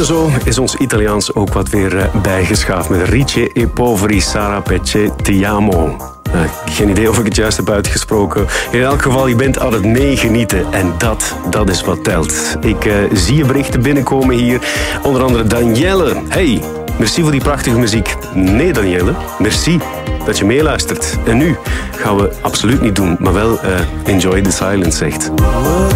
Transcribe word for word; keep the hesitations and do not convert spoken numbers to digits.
zo is ons Italiaans ook wat weer uh, bijgeschaafd met Ricci e poveri Sara Pecce ti amo. Uh, geen idee of ik het juist heb uitgesproken. In elk geval, je bent aan het meegenieten. En dat, dat is wat telt. Ik uh, zie je berichten binnenkomen hier. Onder andere Danielle. Hey, merci voor die prachtige muziek. Nee, Danielle, merci dat je meeluistert. En nu gaan we absoluut niet doen, maar wel uh, enjoy the silence, zegt.